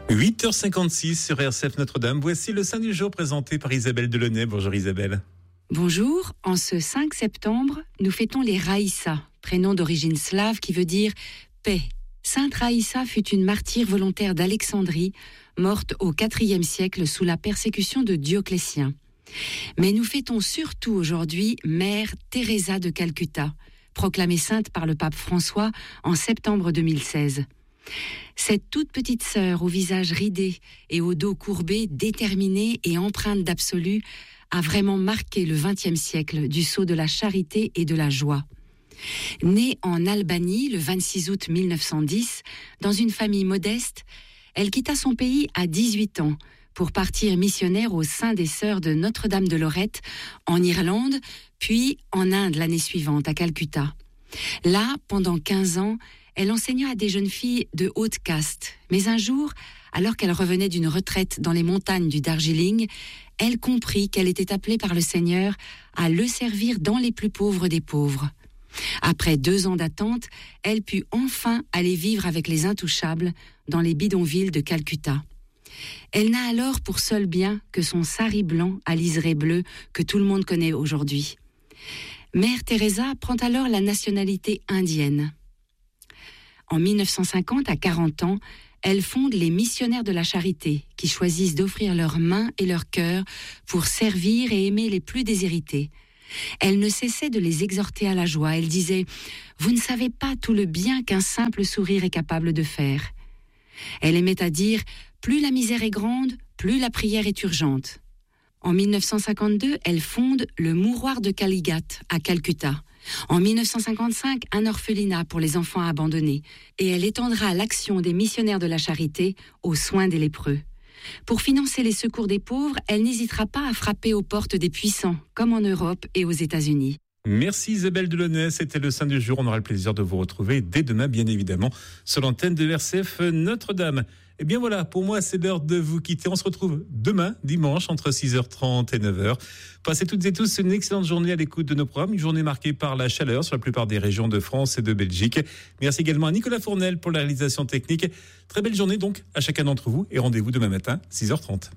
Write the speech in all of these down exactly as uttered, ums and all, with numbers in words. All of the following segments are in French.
huit heures cinquante-six sur R C F Notre-Dame. Voici le Saint du jour présenté par Isabelle Delaunay. Bonjour Isabelle. Bonjour, en ce cinq septembre, nous fêtons les Raïssa, prénom d'origine slave qui veut dire paix. Sainte Raïssa fut une martyre volontaire d'Alexandrie, morte au quatrième siècle sous la persécution de Dioclétien. Mais nous fêtons surtout aujourd'hui Mère Teresa de Calcutta, proclamée sainte par le pape François en septembre deux mille seize. Cette toute petite sœur au visage ridé et au dos courbé, déterminée et empreinte d'absolu, a vraiment marqué le vingtième siècle du sceau de la charité et de la joie. Née en Albanie le vingt-six août mille neuf cent dix, dans une famille modeste, elle quitta son pays à dix-huit ans pour partir missionnaire au sein des Sœurs de Notre-Dame de Lorette en Irlande, puis en Inde l'année suivante à Calcutta. Là, pendant quinze ans, elle enseigna à des jeunes filles de haute caste. Mais un jour, alors qu'elle revenait d'une retraite dans les montagnes du Darjeeling, elle comprit qu'elle était appelée par le Seigneur à le servir dans les plus pauvres des pauvres. Après deux ans d'attente, elle put enfin aller vivre avec les intouchables dans les bidonvilles de Calcutta. Elle n'a alors pour seul bien que son sari blanc à liseré bleu que tout le monde connaît aujourd'hui. Mère Teresa prend alors la nationalité indienne. En mille neuf cent cinquante, à quarante ans, elle fonde les Missionnaires de la Charité, qui choisissent d'offrir leurs mains et leur cœur pour servir et aimer les plus déshérités. Elle ne cessait de les exhorter à la joie. Elle disait « Vous ne savez pas tout le bien qu'un simple sourire est capable de faire ». Elle aimait à dire « Plus la misère est grande, plus la prière est urgente ». En mille neuf cent cinquante-deux, elle fonde le Mouroir de Kalighat à Calcutta. En mille neuf cent cinquante-cinq, un orphelinat pour les enfants abandonnés. Et elle étendra l'action des missionnaires de la charité aux soins des lépreux. Pour financer les secours des pauvres, elle n'hésitera pas à frapper aux portes des puissants, comme en Europe et aux États-Unis. Merci Isabelle Delaunay, c'était le Saint du jour. On aura le plaisir de vous retrouver dès demain, bien évidemment, sur l'antenne de R C F Notre-Dame. Et bien voilà, pour moi, c'est l'heure de vous quitter. On se retrouve demain, dimanche, entre six heures trente et neuf heures. Passez toutes et tous une excellente journée à l'écoute de nos programmes. Une journée marquée par la chaleur sur la plupart des régions de France et de Belgique. Merci également à Nicolas Fournel pour la réalisation technique. Très belle journée donc à chacun d'entre vous et rendez-vous demain matin, six heures trente.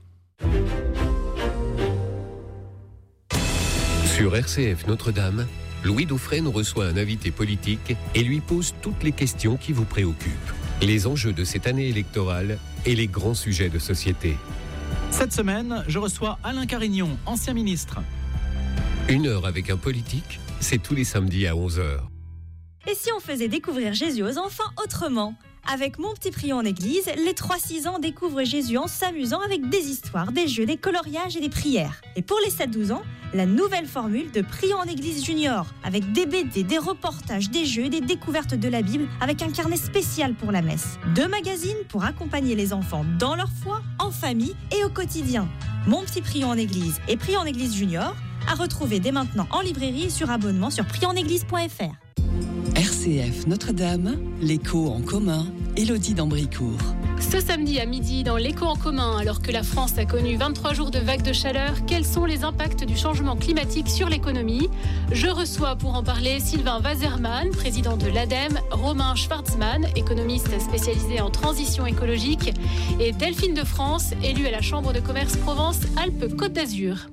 Sur R C F Notre-Dame, Louis Dauphren reçoit un invité politique et lui pose toutes les questions qui vous préoccupent. Les enjeux de cette année électorale et les grands sujets de société. Cette semaine, je reçois Alain Carignon, ancien ministre. Une heure avec un politique, c'est tous les samedis à onze heures. Et si on faisait découvrir Jésus aux enfants autrement ? Avec Mon Petit Prion en Église, les trois six ans découvrent Jésus en s'amusant avec des histoires, des jeux, des coloriages et des prières. Et pour les sept douze ans, la nouvelle formule de Prion en Église Junior, avec des B D, des reportages, des jeux et des découvertes de la Bible, avec un carnet spécial pour la messe. Deux magazines pour accompagner les enfants dans leur foi, en famille et au quotidien. Mon Petit Prion en Église et Prion en Église Junior, à retrouver dès maintenant en librairie et sur abonnement sur prion en église point f r. R C F Notre-Dame, l'écho en commun, Élodie d'Ambricourt. Ce samedi à midi, dans l'écho en commun, alors que la France a connu vingt-trois jours de vagues de chaleur, quels sont les impacts du changement climatique sur l'économie ? Je reçois pour en parler Sylvain Wazerman, président de l'ADEME, Romain Schwarzmann, économiste spécialisé en transition écologique, et Delphine de France, élue à la Chambre de commerce Provence-Alpes-Côte d'Azur.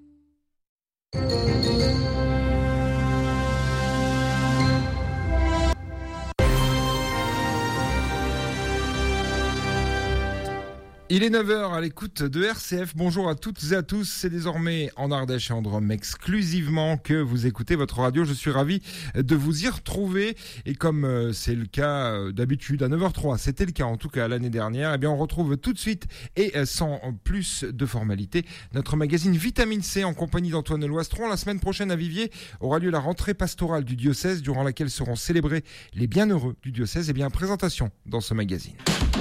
Il est neuf heures à l'écoute de R C F. Bonjour à toutes et à tous. C'est désormais en Ardèche et en Drôme exclusivement que vous écoutez votre radio. Je suis ravi de vous y retrouver. Et comme c'est le cas d'habitude à neuf heures zéro trois, c'était le cas en tout cas l'année dernière, eh bien on retrouve tout de suite et sans plus de formalité notre magazine Vitamine C en compagnie d'Antoine Loistron. La semaine prochaine à Viviers aura lieu la rentrée pastorale du diocèse durant laquelle seront célébrés les bienheureux du diocèse. Eh bien, présentation dans ce magazine.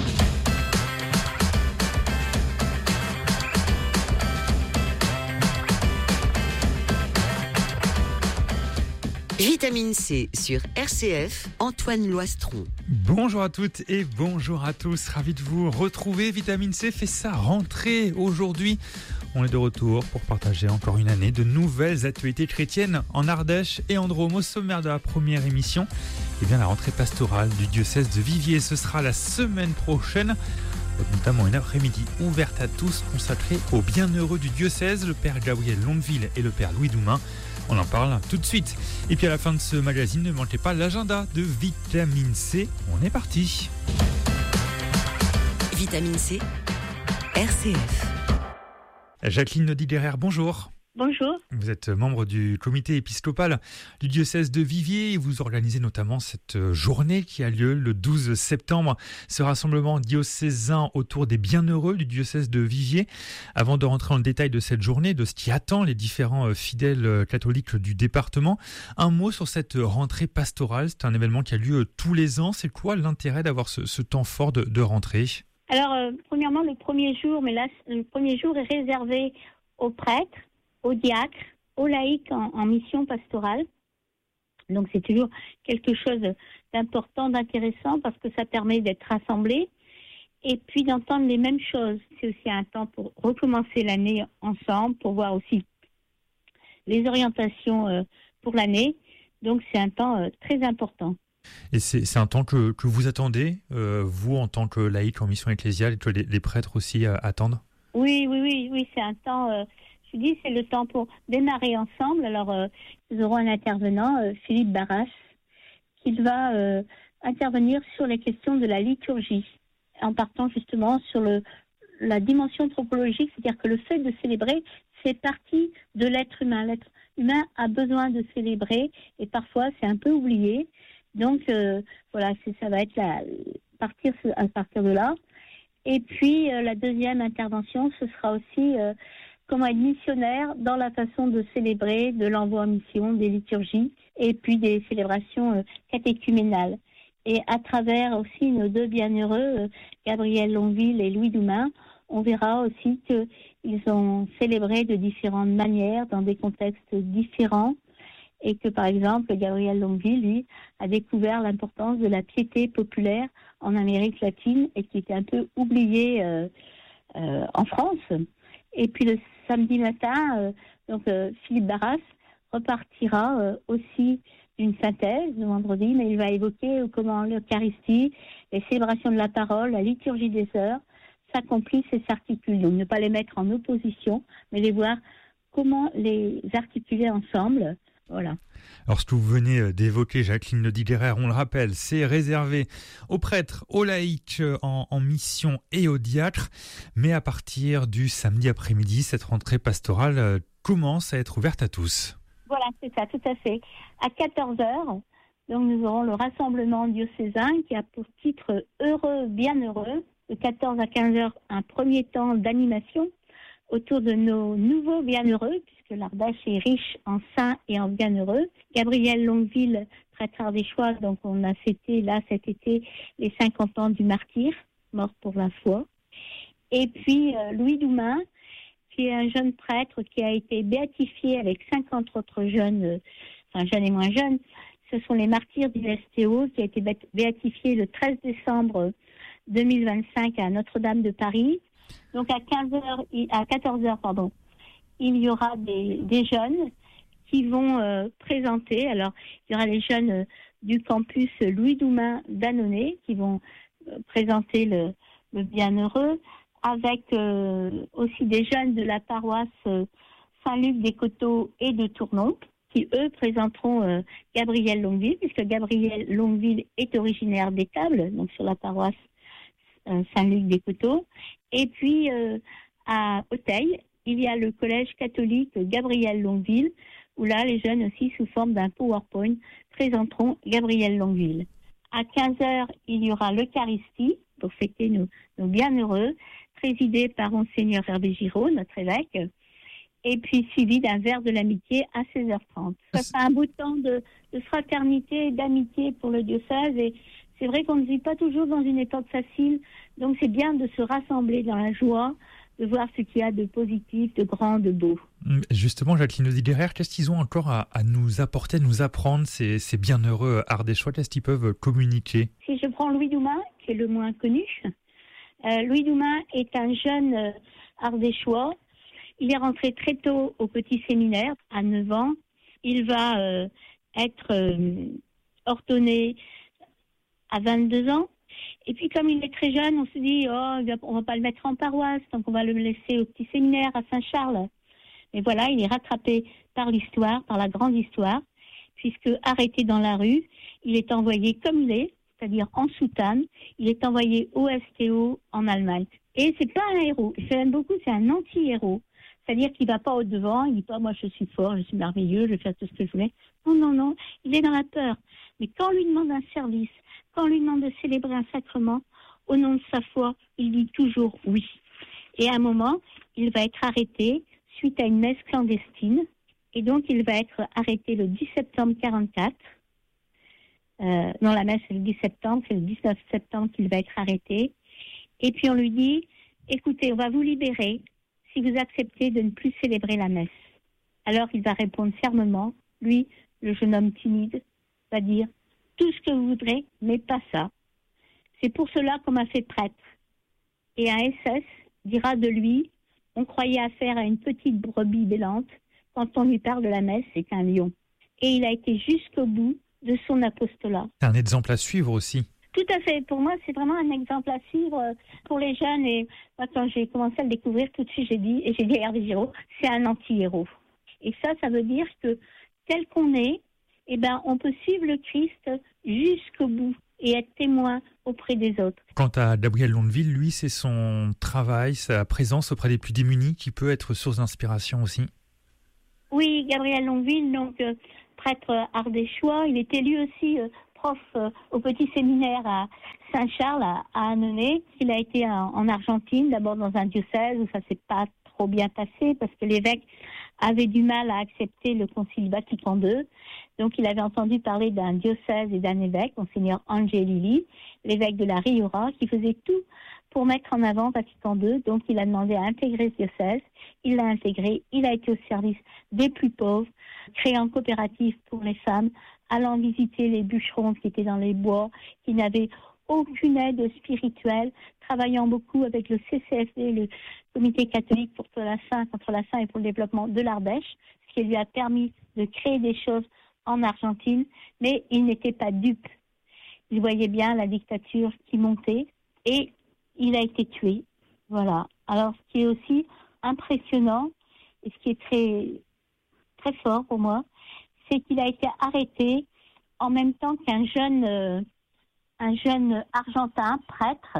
Vitamine C sur R C F, Antoine Loistron. Bonjour à toutes et bonjour à tous, ravi de vous retrouver. Vitamine C fait sa rentrée aujourd'hui. On est de retour pour partager encore une année de nouvelles actualités chrétiennes en Ardèche et en Drôme. Au sommaire de la première émission, eh bien, la rentrée pastorale du diocèse de Viviers, ce sera la semaine prochaine. notamment une après-midi ouverte à tous consacrée aux bienheureux du diocèse, le père Gabriel Longueville et le père Louis Doumain. On en parle tout de suite. Et puis à la fin de ce magazine, ne manquez pas l'agenda de Vitamine C. On est parti. Vitamine C, R C F. Jacqueline Diguerre, bonjour. Bonjour. Vous êtes membre du comité épiscopal du diocèse de Viviers et vous organisez notamment cette journée qui a lieu le douze septembre, ce rassemblement diocésain autour des bienheureux du diocèse de Viviers. Avant de rentrer dans le détail de cette journée, de ce qui attend les différents fidèles catholiques du département, un mot sur cette rentrée pastorale. C'est un événement qui a lieu tous les ans. C'est quoi l'intérêt d'avoir ce, ce temps fort de, de rentrée ? Alors, euh, premièrement, le premier jour, mais là, le premier jour est réservé aux prêtres, aux diacres, aux laïcs en, en mission pastorale. Donc c'est toujours quelque chose d'important, d'intéressant, parce que ça permet d'être rassemblés et puis d'entendre les mêmes choses. C'est aussi un temps pour recommencer l'année ensemble, pour voir aussi les orientations euh, pour l'année. Donc c'est un temps euh, très important. Et c'est, c'est un temps que, que vous attendez, euh, vous en tant que laïc en mission ecclésiale, et que les, les prêtres aussi euh, attendent ? Oui, oui, oui, oui, c'est un temps... Euh, Je dis, c'est le temps pour démarrer ensemble. Alors, euh, nous aurons un intervenant, euh, Philippe Barras, qui va euh, intervenir sur les questions de la liturgie, en partant justement sur le, la dimension anthropologique, c'est-à-dire que le fait de célébrer fait partie de l'être humain. L'être humain a besoin de célébrer et parfois c'est un peu oublié. Donc, euh, voilà, c'est, ça va être la, partir, à partir de là. Et puis, euh, la deuxième intervention, ce sera aussi... Euh, comment être missionnaire dans la façon de célébrer, de l'envoi en mission, des liturgies et puis des célébrations euh, catéchuménales. Et à travers aussi nos deux bienheureux, euh, Gabriel Longueville et Louis Doumain, on verra aussi qu'ils ont célébré de différentes manières, dans des contextes différents, et que par exemple, Gabriel Longueville, lui, a découvert l'importance de la piété populaire en Amérique latine et qui était un peu oubliée euh, euh, en France. Et puis le samedi matin, euh, donc euh, Philippe Barras repartira euh, aussi d'une synthèse le vendredi, mais il va évoquer comment l'Eucharistie, les célébrations de la parole, la liturgie des heures s'accomplissent et s'articulent. Donc ne pas les mettre en opposition, mais les voir comment les articuler ensemble. Voilà. Alors, ce que vous venez d'évoquer, Jacqueline Diguerre, on le rappelle, c'est réservé aux prêtres, aux laïcs en, en mission et aux diacres. Mais à partir du samedi après-midi, cette rentrée pastorale commence à être ouverte à tous. Voilà, c'est ça, tout à fait. À quatorze heures, donc nous aurons le rassemblement diocésain qui a pour titre « Heureux, bienheureux ». De quatorze à quinze heures, un premier temps d'animation autour de nos nouveaux bienheureux, puisque l'Ardèche est riche en saints et en bienheureux. Gabriel Longueville, prêtre ardéchois, donc on a fêté là cet été les cinquante ans du martyr, mort pour la foi. Et puis euh, Louis Doumain, qui est un jeune prêtre qui a été béatifié avec cinquante autres jeunes, euh, enfin jeunes et moins jeunes. Ce sont les martyrs du S T O, qui a été béatifié le treize décembre deux mille vingt-cinq à Notre-Dame de Paris. Donc à quinze heures, à quatorze heures, pardon, il y aura des, des jeunes qui vont euh, présenter. Alors, il y aura les jeunes euh, du campus Louis Doumain d'Annonay qui vont euh, présenter le, le bienheureux, avec euh, aussi des jeunes de la paroisse euh, Saint-Luc des Coteaux et de Tournon, qui eux présenteront euh, Gabriel Longueville, puisque Gabriel Longueville est originaire d'Étable, donc sur la paroisse euh, Saint-Luc des Coteaux. Et puis, euh, à Auteuil, il y a le collège catholique Gabriel Longueville, où là, les jeunes aussi, sous forme d'un PowerPoint, présenteront Gabriel Longueville. À quinze heures, il y aura l'Eucharistie, pour fêter nos, nos bienheureux, présidé par Monseigneur Hervé Giraud, notre évêque, et puis suivi d'un verre de l'amitié à seize heures trente. Ça fait un beau temps de, de fraternité et d'amitié pour le diocèse, et c'est vrai qu'on ne vit pas toujours dans une époque facile, donc c'est bien de se rassembler dans la joie, de voir ce qu'il y a de positif, de grand, de beau. Justement, Jacqueline Diguerre, qu'est-ce qu'ils ont encore à, à nous apporter, à nous apprendre, ces, ces bienheureux ardéchois? Qu'est-ce qu'ils peuvent communiquer? Si je prends Louis Doumain, qui est le moins connu, euh, Louis Doumain est un jeune euh, ardéchois. Il est rentré très tôt au petit séminaire, à neuf ans. Il va euh, être euh, ordonné à vingt-deux ans. Et puis, comme il est très jeune, on se dit, oh, on va pas le mettre en paroisse, donc on va le laisser au petit séminaire à Saint-Charles. Mais voilà, il est rattrapé par l'histoire, par la grande histoire, puisque arrêté dans la rue, il est envoyé comme il est, c'est-à-dire en soutane, il est envoyé au S T O en Allemagne. Et c'est pas un héros, je l'aime beaucoup, c'est un anti-héros. C'est-à-dire qu'il va pas au devant, il dit pas, moi je suis fort, je suis merveilleux, je vais faire tout ce que je voulais. Non, non, non, il est dans la peur. Mais quand on lui demande un service, quand on lui demande de célébrer un sacrement, au nom de sa foi, il dit toujours oui. Et à un moment, il va être arrêté suite à une messe clandestine. Et donc, il va être arrêté le dix septembre quarante-quatre. Euh, non, la messe, c'est le dix septembre. C'est le dix-neuf septembre qu'il va être arrêté. Et puis, on lui dit, écoutez, on va vous libérer si vous acceptez de ne plus célébrer la messe. Alors, il va répondre fermement. Lui, le jeune homme timide, va dire, tout ce que vous voudrez, mais pas ça. C'est pour cela qu'on m'a fait prêtre. Et un S S dira de lui, on croyait affaire à une petite brebis bêlante. Quand on lui parle de la messe, c'est un lion. Et il a été jusqu'au bout de son apostolat. C'est un exemple à suivre aussi. Tout à fait. Pour moi, c'est vraiment un exemple à suivre pour les jeunes. Et moi, quand j'ai commencé à le découvrir, tout de suite, j'ai dit, et j'ai dit à Hervé Giraud, c'est un anti-héros. Et ça, ça veut dire que tel qu'on est, eh ben, on peut suivre le Christ jusqu'au bout et être témoin auprès des autres. Quant à Gabriel Longueville, lui, c'est son travail, sa présence auprès des plus démunis qui peut être source d'inspiration aussi. Oui, Gabriel Longueville, donc euh, prêtre ardéchois, il était lui aussi euh, prof euh, au petit séminaire à Saint-Charles, à, à Annonay. Il a été en, en Argentine, d'abord dans un diocèse où ça s'est pas trop bien passé parce que l'évêque avait du mal à accepter le Concile Vatican deux. Donc, il avait entendu parler d'un diocèse et d'un évêque, Monseigneur Angelilli, l'évêque de la Riora, qui faisait tout pour mettre en avant Vatican deux. Donc, il a demandé à intégrer ce diocèse. Il l'a intégré. Il a été au service des plus pauvres, créant coopérative pour les femmes, allant visiter les bûcherons qui étaient dans les bois, qui n'avaient aucune aide spirituelle, travaillant beaucoup avec le C C F D, le Comité catholique pour la faim, contre la faim et pour le développement de l'Ardèche, ce qui lui a permis de créer des choses en Argentine, mais il n'était pas dupe. Il voyait bien la dictature qui montait et il a été tué. Voilà. Alors, ce qui est aussi impressionnant et ce qui est très, très fort pour moi, c'est qu'il a été arrêté en même temps qu'un jeune, euh, un jeune argentin, prêtre,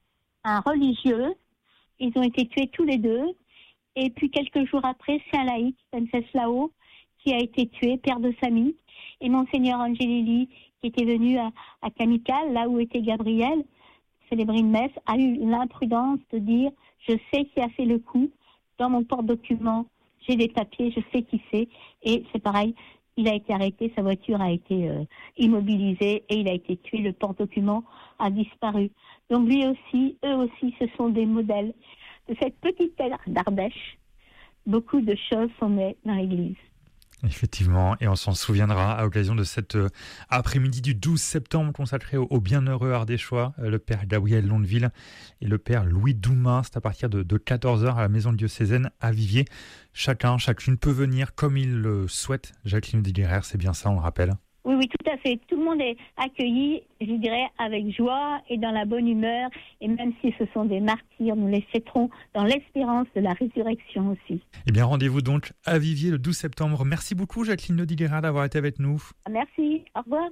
un religieux. Ils ont été tués tous les deux. Et puis, quelques jours après, c'est un laïc, Wenceslao, qui a été tué, père de famille. Et Monseigneur Angelilli, qui était venu à, à Camical, là où était Gabriel, célébrer une messe, a eu l'imprudence de dire « Je sais qui a fait le coup. Dans mon porte-document, j'ai des papiers, je sais qui c'est. » Et c'est pareil, il a été arrêté, sa voiture a été euh, immobilisée et il a été tué, le porte-document a disparu. Donc lui aussi, eux aussi, ce sont des modèles. De cette petite terre d'Ardèche, beaucoup de choses sont nées dans l'Église. Effectivement, et on s'en souviendra à l'occasion de cet euh, après-midi du douze septembre consacré au, au bienheureux ardéchois, euh, le père Gabriel Longueville et le père Louis Doumain. C'est à partir de, de quatorze heures à la maison diocésaine à Viviers. Chacun, chacune peut venir comme il le souhaite. Jacqueline Diguerre, c'est bien ça, on le rappelle. Oui, oui, tout à fait. Tout le monde est accueilli, je dirais, avec joie et dans la bonne humeur. Et même si ce sont des martyrs, nous les fêterons dans l'espérance de la résurrection aussi. Eh bien, rendez-vous donc à Viviers le douze septembre. Merci beaucoup, Jacqueline Diguerre, d'avoir été avec nous. Merci, au revoir.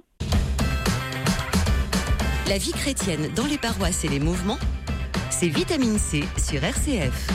La vie chrétienne dans les paroisses et les mouvements, c'est Vitamine C sur R C F.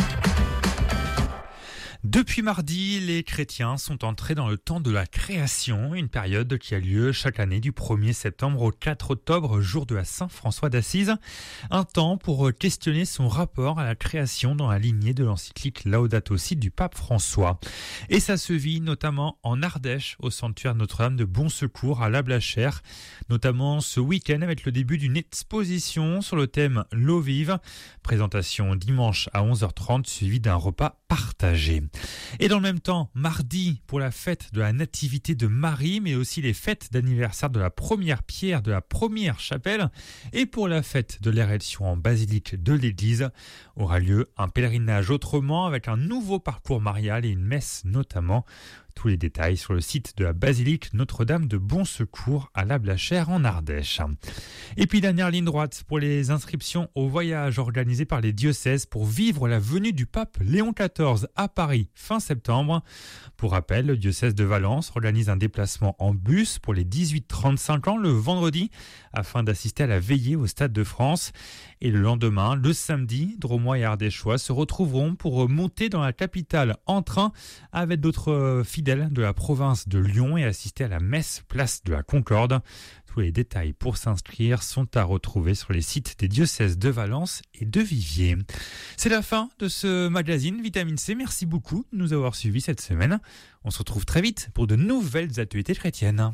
Depuis mardi, les chrétiens sont entrés dans le temps de la création, une période qui a lieu chaque année du premier septembre au quatre octobre, jour de la Saint-François d'Assise. Un temps pour questionner son rapport à la création dans la lignée de l'encyclique Laudato Si du pape François. Et ça se vit notamment en Ardèche, au sanctuaire Notre-Dame de Bon Secours à La Blachère, notamment ce week-end avec le début d'une exposition sur le thème L'eau vive. Présentation dimanche à onze heures trente, suivie d'un repas partagé. Et dans le même temps, mardi, pour la fête de la Nativité de Marie, mais aussi les fêtes d'anniversaire de la première pierre de la première chapelle, et pour la fête de l'érection en basilique de l'église, aura lieu un pèlerinage autrement avec un nouveau parcours marial et une messe notamment. Tous les détails sur le site de la basilique Notre-Dame de Bon Secours à La Blachère en Ardèche. Et puis dernière ligne droite pour les inscriptions au voyage organisé par les diocèses pour vivre la venue du pape Léon quatorze à Paris fin septembre. Pour rappel, le diocèse de Valence organise un déplacement en bus pour les dix-huit trente-cinq ans le vendredi afin d'assister à la veillée au Stade de France. Et le lendemain, le samedi, Drômois et Ardéchois se retrouveront pour monter dans la capitale en train avec d'autres fidèles de la province de Lyon et assister à la messe place de la Concorde. Tous les détails pour s'inscrire sont à retrouver sur les sites des diocèses de Valence et de Viviers. C'est la fin de ce magazine Vitamine C. Merci beaucoup de nous avoir suivis cette semaine. On se retrouve très vite pour de nouvelles actualités chrétiennes.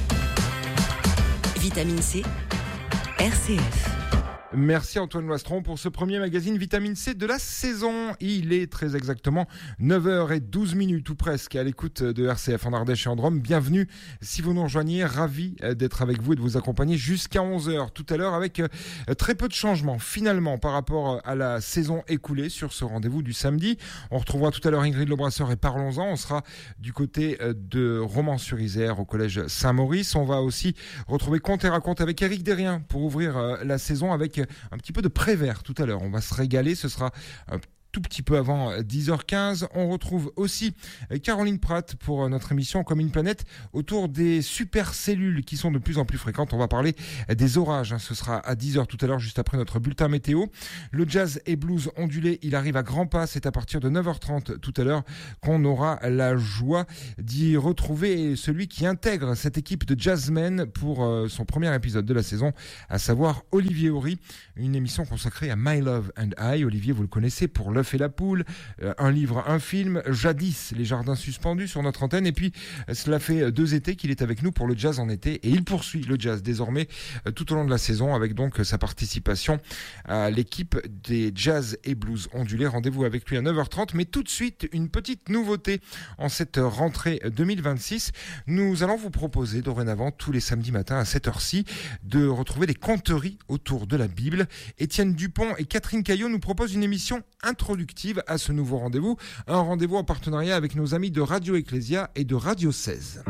Vitamine C, R C F. Merci Antoine Loistron pour ce premier magazine Vitamine C de la saison. Il est très exactement neuf heures douze minutes ou presque à l'écoute de R C F en Ardèche et en Drôme. Bienvenue si vous nous rejoignez, ravi d'être avec vous et de vous accompagner jusqu'à onze heures tout à l'heure avec très peu de changements finalement par rapport à la saison écoulée sur ce rendez-vous du samedi. On retrouvera tout à l'heure Ingrid Lebrasseur et parlons-en. On sera du côté de Romans-sur-Isère au collège Saint-Maurice. On va aussi retrouver Conte et raconte avec Éric Desriens pour ouvrir la saison avec un petit peu de Prévert tout à l'heure. On va se régaler, ce sera un tout petit peu avant dix heures quinze. On retrouve aussi Caroline Pratt pour notre émission Comme une planète autour des supercellules qui sont de plus en plus fréquentes. On va parler des orages. Ce sera à dix heures tout à l'heure, juste après notre bulletin météo. Le jazz et blues ondulé, il arrive à grands pas. C'est à partir de neuf heures trente tout à l'heure qu'on aura la joie d'y retrouver celui qui intègre cette équipe de jazzmen pour son premier épisode de la saison, à savoir Olivier Horry. Une émission consacrée à My Love and I. Olivier, vous le connaissez pour le et la poule, un livre, un film, jadis les jardins suspendus sur notre antenne, et puis cela fait deux étés qu'il est avec nous pour le jazz en été et il poursuit le jazz désormais tout au long de la saison avec donc sa participation à l'équipe des jazz et blues ondulés. Rendez-vous avec lui à neuf heures trente, mais tout de suite une petite nouveauté en cette rentrée deux mille vingt-six. Nous allons vous proposer dorénavant tous les samedis matins à cette heure-ci de retrouver des conteries autour de la Bible. Étienne Dupont et Catherine Caillot nous proposent une émission introductive à ce nouveau rendez-vous, un rendez-vous en partenariat avec nos amis de Radio Ecclésia et de Radio seize.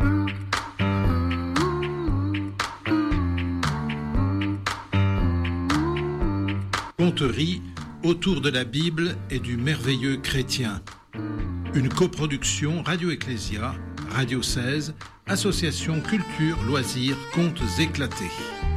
Conterie autour de la Bible et du merveilleux chrétien. Une coproduction Radio Ecclésia, Radio seize, Association Culture, Loisirs, Contes éclatés.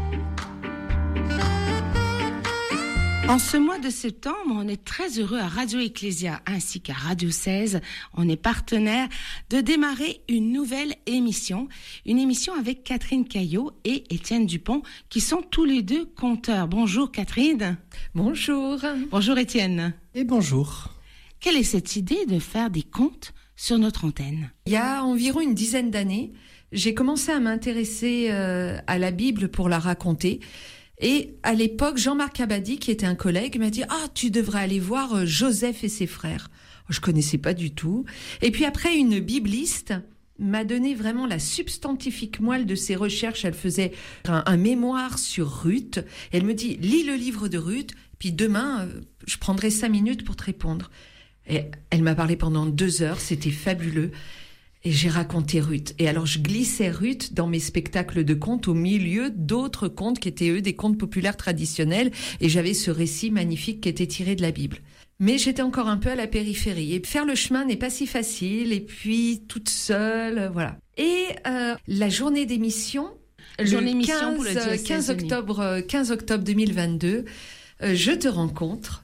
En ce mois de septembre, on est très heureux à Radio Ecclésia ainsi qu'à Radio seize. On est partenaire de démarrer une nouvelle émission. Une émission avec Catherine Caillot et Étienne Dupont qui sont tous les deux conteurs. Bonjour Catherine. Bonjour. Bonjour Étienne. Et bonjour. Quelle est cette idée de faire des contes sur notre antenne ? Il y a environ une dizaine d'années, j'ai commencé à m'intéresser euh, à la Bible pour la raconter. Et à l'époque, Jean-Marc Abadi, qui était un collègue, m'a dit « Ah, tu devrais aller voir Joseph et ses frères ». Je connaissais pas du tout. Et puis après, une bibliste m'a donné vraiment la substantifique moelle de ses recherches. Elle faisait un, un mémoire sur Ruth. Elle me dit « Lis le livre de Ruth, puis demain, je prendrai cinq minutes pour te répondre ». Et elle m'a parlé pendant deux heures, c'était fabuleux. Et j'ai raconté Ruth. Et alors, je glissais Ruth dans mes spectacles de contes au milieu d'autres contes qui étaient, eux, des contes populaires traditionnels. Et j'avais ce récit magnifique qui était tiré de la Bible. Mais j'étais encore un peu à la périphérie. Et faire le chemin n'est pas si facile. Et puis, toute seule, voilà. Et euh, la journée d'émission, journée le quinze, pour le quinze octobre, quinze octobre deux mille vingt-deux, euh, je te rencontre.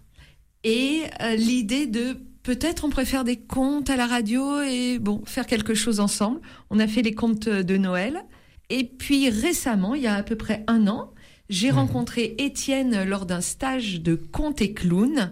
Et euh, l'idée de... Peut-être on pourrait faire des contes à la radio et bon, faire quelque chose ensemble. On a fait les contes de Noël. Et puis récemment, il y a à peu près un an, j'ai mmh. rencontré Étienne lors d'un stage de contes et clowns.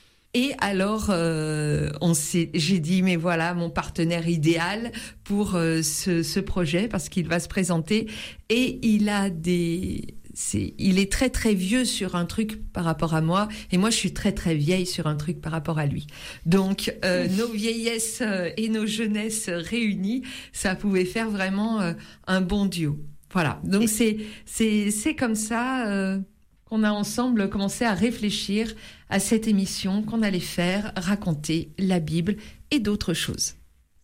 Et alors, euh, on s'est, j'ai dit, mais voilà, mon partenaire idéal pour euh, ce, ce projet, parce qu'il va se présenter. Et il a des... C'est, il est très très vieux sur un truc par rapport à moi et moi je suis très très vieille sur un truc par rapport à lui. Donc euh, nos vieillesses et nos jeunesses réunies, ça pouvait faire vraiment euh, un bon duo. Voilà. Donc c'est c'est c'est comme ça euh, qu'on a ensemble commencé à réfléchir à cette émission qu'on allait faire, raconter la Bible et d'autres choses.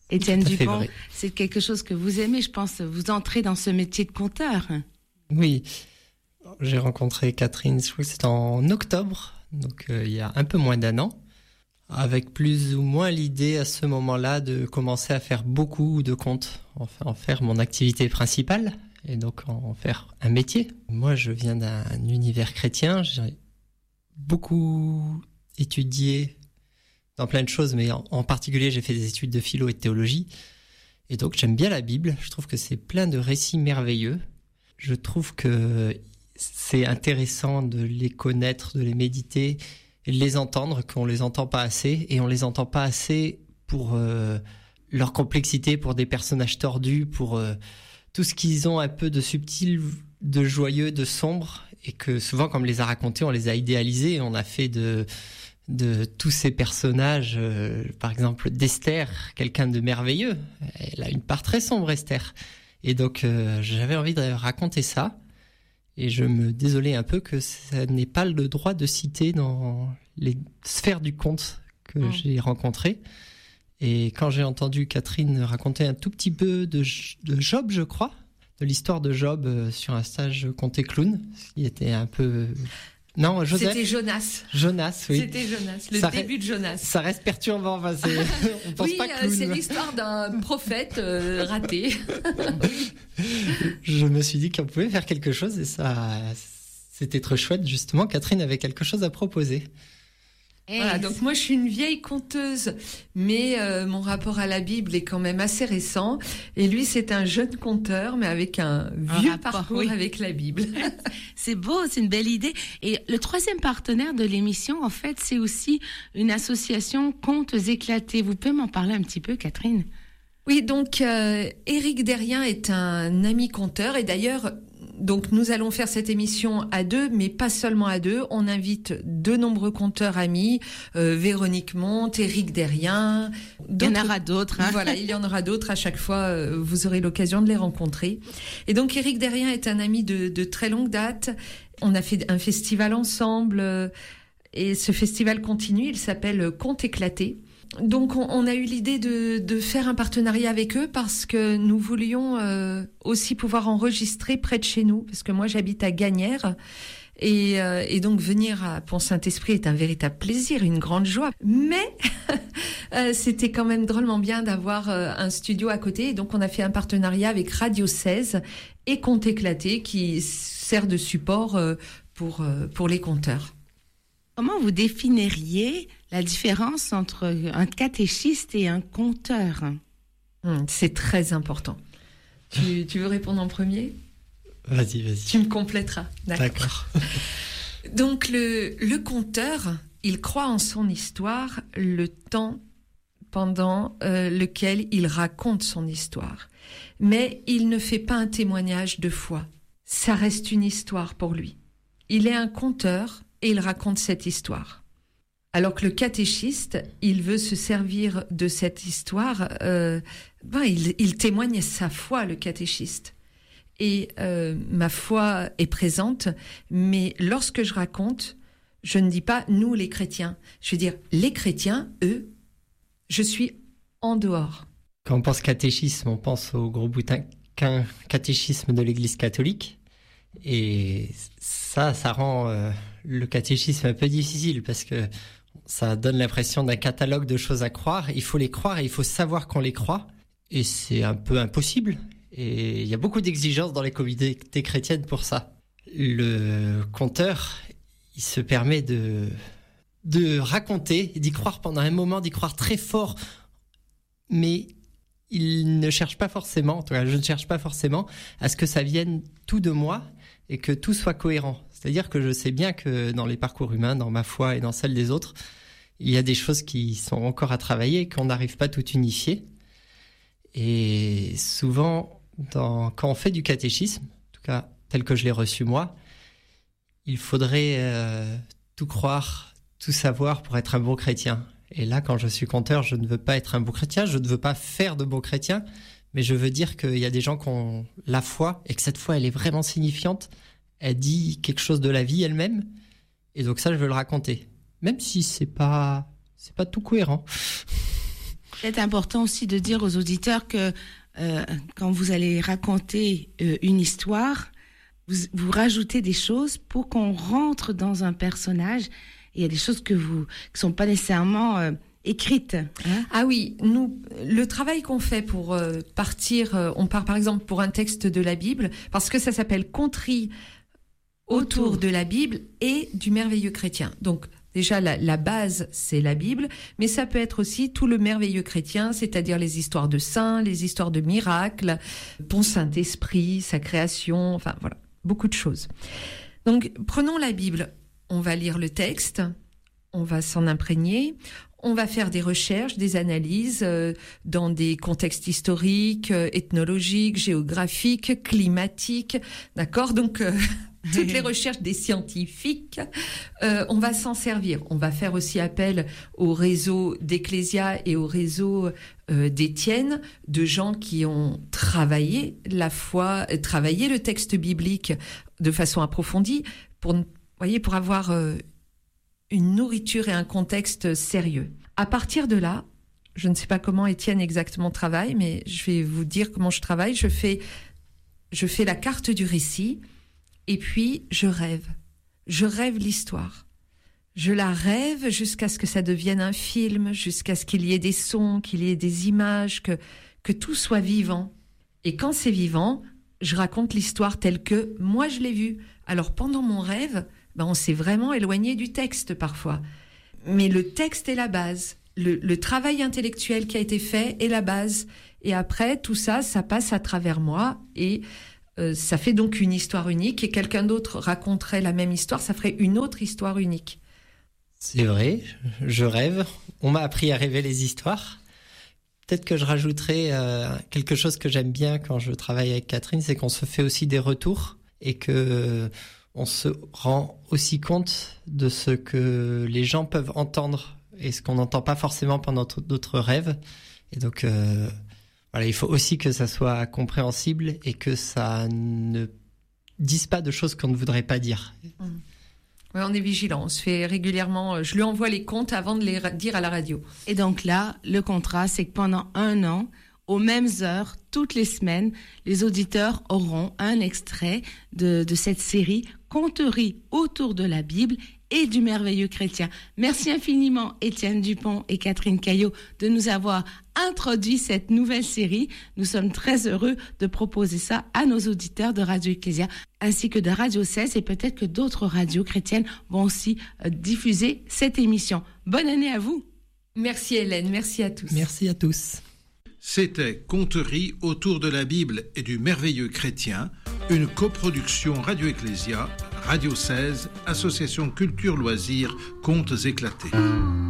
Étienne Tout à fait Dupont, vrai. c'est quelque chose que vous aimez, je pense. Vous entrez dans ce métier de conteur. Oui, j'ai rencontré Catherine, je crois que c'était en octobre, donc euh, il y a un peu moins d'un an, avec plus ou moins l'idée à ce moment-là de commencer à faire beaucoup de contes, enfin en faire mon activité principale et donc en faire un métier. Moi, je viens d'un univers chrétien, j'ai beaucoup étudié dans plein de choses, mais en, en particulier, j'ai fait des études de philo et de théologie. Et donc, j'aime bien la Bible. Je trouve que c'est plein de récits merveilleux. Je trouve que c'est intéressant de les connaître, de les méditer et de les entendre, qu'on les entend pas assez. Et on les entend pas assez pour euh, leur complexité, pour des personnages tordus, pour euh, tout ce qu'ils ont un peu de subtil, de joyeux, de sombre. Et que souvent, comme on les a racontés, on les a idéalisés. On a fait de... de tous ces personnages, euh, par exemple d'Esther, quelqu'un de merveilleux. Elle a une part très sombre, Esther. Et donc, euh, j'avais envie de raconter ça. Et je me désolais un peu que ça n'ait pas le droit de citer dans les sphères du conte que mmh. j'ai rencontrées. Et quand j'ai entendu Catherine raconter un tout petit peu de, de Job, je crois, de l'histoire de Job euh, sur un stage conte et clown, ce qui était un peu... Non, Joseph. C'était Jonas. Jonas, oui. C'était Jonas, le ça début reste, de Jonas. Ça reste perturbant. Enfin, c'est, on pense oui, pas euh, clown. c'est l'histoire d'un prophète euh, raté. Je me suis dit qu'on pouvait faire quelque chose et ça, c'était trop chouette. Justement, Catherine avait quelque chose à proposer. Voilà, donc moi je suis une vieille conteuse, mais euh, mon rapport à la Bible est quand même assez récent. Et lui, c'est un jeune conteur, mais avec un vieux un rapport, parcours oui. avec la Bible. C'est beau, c'est une belle idée. Et le troisième partenaire de l'émission, en fait, c'est aussi une association Contes éclatés. Vous pouvez m'en parler un petit peu, Catherine ? Oui, donc euh, Éric Derrien est un ami conteur et d'ailleurs... Donc nous allons faire cette émission à deux, mais pas seulement à deux. On invite de nombreux conteurs amis, euh, Véronique Monte, Éric Derrien. Il y en aura d'autres. Hein. Voilà, il y en aura d'autres. À chaque fois, euh, vous aurez l'occasion de les rencontrer. Et donc Éric Derrien est un ami de, de très longue date. On a fait un festival ensemble euh, et ce festival continue. Il s'appelle Contes éclatés. Donc on, on a eu l'idée de, de faire un partenariat avec eux parce que nous voulions euh, aussi pouvoir enregistrer près de chez nous, parce que moi j'habite à Gagnères et, euh, et donc venir à Pont-Saint-Esprit est un véritable plaisir, une grande joie. Mais euh, c'était quand même drôlement bien d'avoir euh, un studio à côté, et donc on a fait un partenariat avec Radio seize et Contes éclatés qui sert de support euh, pour, euh, pour les conteurs. Comment vous définiriez la différence entre un catéchiste et un conteur ? Hum, c'est très important. Tu, tu veux répondre en premier ? Vas-y, vas-y. Tu me compléteras. D'accord. D'accord. Donc, le, le conteur, il croit en son histoire le temps pendant euh, lequel il raconte son histoire. Mais il ne fait pas un témoignage de foi. Ça reste une histoire pour lui. Il est un conteur et il raconte cette histoire. Alors que le catéchiste, il veut se servir de cette histoire, euh, ben il, il témoigne sa foi, le catéchiste. Et euh, ma foi est présente, mais lorsque je raconte, je ne dis pas « nous les chrétiens ». Je veux dire « les chrétiens, eux, je suis en dehors ». Quand on pense catéchisme, on pense au gros bouquin catéchisme de l'Église catholique. Et ça, ça rend euh, le catéchisme un peu difficile parce que ça donne l'impression d'un catalogue de choses à croire. Il faut les croire et il faut savoir qu'on les croit. Et c'est un peu impossible. Et il y a beaucoup d'exigences dans les communautés chrétiennes pour ça. Le conteur, il se permet de, de raconter, d'y croire pendant un moment, d'y croire très fort. Mais il ne cherche pas forcément, en tout cas je ne cherche pas forcément, à ce que ça vienne tout de moi et que tout soit cohérent. C'est-à-dire que je sais bien que dans les parcours humains, dans ma foi et dans celle des autres, il y a des choses qui sont encore à travailler et qu'on n'arrive pas tout unifier. Et souvent, dans, quand on fait du catéchisme, en tout cas tel que je l'ai reçu moi, il faudrait euh, tout croire, tout savoir pour être un bon chrétien. Et là, quand je suis conteur, je ne veux pas être un bon chrétien, je ne veux pas faire de bons chrétiens, mais je veux dire qu'il y a des gens qui ont la foi et que cette foi, elle est vraiment signifiante. Elle dit quelque chose de la vie elle-même. Et donc ça, je veux le raconter. Même si c'est pas, c'est pas tout cohérent. C'est important aussi de dire aux auditeurs que euh, quand vous allez raconter euh, une histoire, vous, vous rajoutez des choses pour qu'on rentre dans un personnage. Il y a des choses que vous qui sont pas nécessairement euh, écrites. Hein? Ah oui, nous, le travail qu'on fait pour euh, partir, euh, on part par exemple pour un texte de la Bible, parce que ça s'appelle Conteries autour, autour de la Bible et du merveilleux chrétien. Donc déjà, la, la base, c'est la Bible, mais ça peut être aussi tout le merveilleux chrétien, c'est-à-dire les histoires de saints, les histoires de miracles, ton Saint-Esprit, sa création, enfin voilà, beaucoup de choses. Donc, prenons la Bible, on va lire le texte, on va s'en imprégner, on va faire des recherches, des analyses euh, dans des contextes historiques, euh, ethnologiques, géographiques, climatiques, d'accord ? Donc... Euh, toutes les recherches des scientifiques, euh, on va s'en servir. On va faire aussi appel au réseau d'Ecclésia et au réseau euh, d'Étienne, de gens qui ont travaillé la foi, euh, travaillé le texte biblique de façon approfondie, pour, voyez, pour avoir euh, une nourriture et un contexte sérieux. À partir de là, je ne sais pas comment Étienne exactement travaille, mais je vais vous dire comment je travaille. Je fais, je fais la carte du récit. Et puis, je rêve. Je rêve l'histoire. Je la rêve jusqu'à ce que ça devienne un film, jusqu'à ce qu'il y ait des sons, qu'il y ait des images, que, que tout soit vivant. Et quand c'est vivant, je raconte l'histoire telle que moi je l'ai vue. Alors, pendant mon rêve, ben, on s'est vraiment éloigné du texte parfois. Mais le texte est la base. Le, le travail intellectuel qui a été fait est la base. Et après, tout ça, ça passe à travers moi et... Euh, ça fait donc une histoire unique et quelqu'un d'autre raconterait la même histoire, ça ferait une autre histoire unique. C'est vrai, je rêve. On m'a appris à rêver les histoires. Peut-être que je rajouterais euh, quelque chose que j'aime bien quand je travaille avec Catherine, c'est qu'on se fait aussi des retours et que euh, on se rend aussi compte de ce que les gens peuvent entendre et ce qu'on n'entend pas forcément pendant d'autres rêves. Et donc... Euh, Voilà, il faut aussi que ça soit compréhensible et que ça ne dise pas de choses qu'on ne voudrait pas dire. Mmh. Oui, on est vigilant, on se fait régulièrement... Je lui envoie les comptes avant de les dire à la radio. Et donc là, le contrat, c'est que pendant un an, aux mêmes heures, toutes les semaines, les auditeurs auront un extrait de, de cette série Conteries autour de la Bible et du merveilleux chrétien. Merci infiniment Étienne Dupont et Catherine Caillot de nous avoir introduit cette nouvelle série. Nous sommes très heureux de proposer ça à nos auditeurs de Radio Ecclésia ainsi que de Radio seize et peut-être que d'autres radios chrétiennes vont aussi euh, diffuser cette émission. Bonne année à vous. Merci Hélène, merci à tous. Merci à tous. C'était Conteries autour de la Bible et du merveilleux chrétien, une coproduction Radio Ecclésia, Radio seize, Association Culture Loisirs, Contes éclatés.